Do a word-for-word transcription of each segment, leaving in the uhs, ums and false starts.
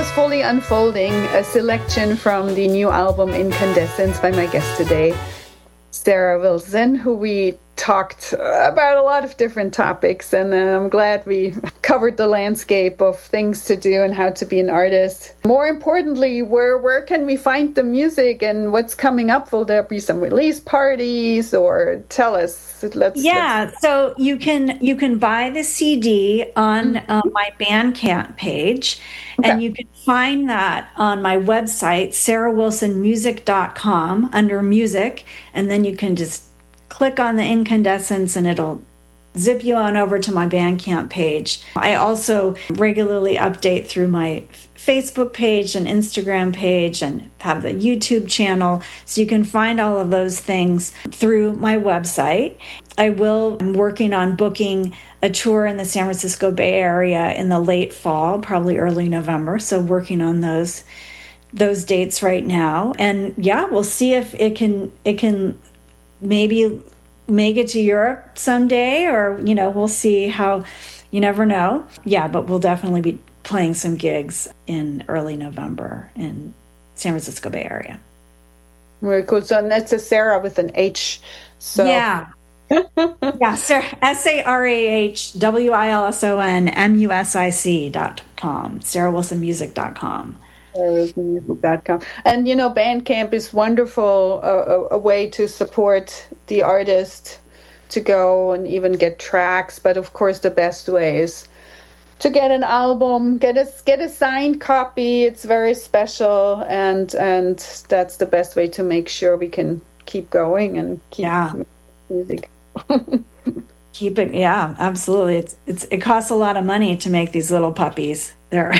was Fully Unfolding, a selection from the new album Incandescence by my guest today, Sarah Wilson, who we talked about a lot of different topics, and uh, I'm glad we covered the landscape of things to do and how to be an artist. More importantly, where where can we find the music and what's coming up? Will there be some release parties, or tell us? Let's yeah. Let's... So you can you can buy the C D on uh, my Bandcamp page, okay. And you can find that on my website, sarah wilson music dot com, under music, and then you can just click on the Incandescence and it'll zip you on over to my Bandcamp page. I also regularly update through my Facebook page and Instagram page and have the YouTube channel. So you can find all of those things through my website. I will, I'm working on booking a tour in the San Francisco Bay Area in the late fall, probably early November. So working on those those dates right now. And yeah, we'll see if it can it can maybe make it to Europe someday, or, you know, we'll see how, you never know. Yeah, but we'll definitely be playing some gigs in early November in San Francisco Bay Area. Very cool. So that's a Sarah with an H. So yeah. yeah, Sarah, S A R A H W I L S O N M U S I C dot com, sarah wilson music dot com. And, you know, Bandcamp is wonderful, uh, a, a way to support the artist, to go and even get tracks. But, of course, the best way is to get an album, get a, get a signed copy. It's very special. And, and that's the best way to make sure we can keep going and keep yeah. music. Keep it. Yeah, absolutely. It's, it's, it costs a lot of money to make these little puppies. They're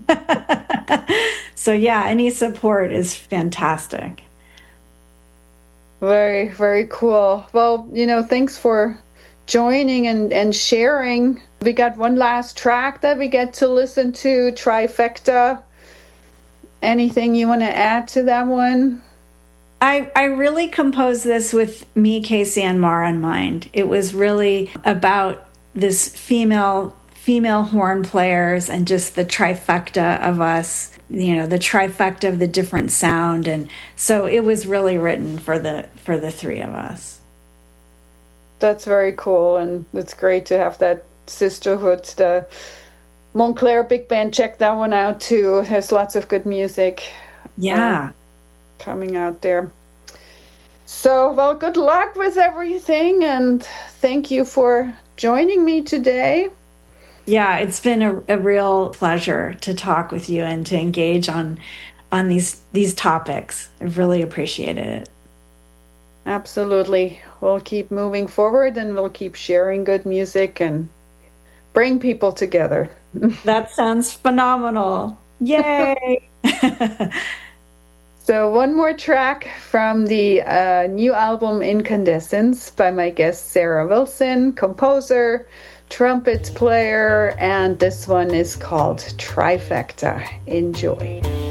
so yeah, any support is fantastic. Very, very cool. Well, you know, thanks for joining and, and sharing. We got one last track that we get to listen to, Trifecta. Anything you want to add to that one? I, I really composed this with me, Casey, and Mara in mind. It was really about this female female horn players and just the trifecta of us, you know, the trifecta of the different sound. And so it was really written for the for the three of us. That's very cool, and it's great to have that sisterhood. The Montclair Big Band, check that one out too. It has lots of good music. Yeah. Uh, coming out there. So, well, good luck with everything, and thank you for joining me today. Yeah, it's been a, a real pleasure to talk with you and to engage on on these these topics. I've really appreciated it. Absolutely. We'll keep moving forward, and we'll keep sharing good music and bring people together. That sounds phenomenal. Yay! So one more track from the uh, new album Incandescence by my guest Sarah Wilson, composer, trumpet player, and this one is called Trifecta. Enjoy.